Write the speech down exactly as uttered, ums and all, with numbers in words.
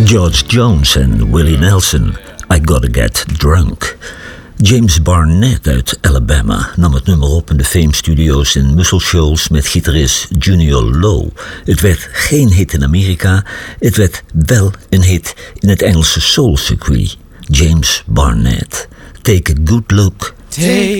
George Jones en Willie Nelson, I Gotta Get Drunk. James Barnett uit Alabama nam het nummer op in de Fame Studios in Muscle Shoals met gitarist Junior Low. Het werd geen hit in Amerika, het werd wel een hit in het Engelse soul circuit. James Barnett, Take a Good Look. Take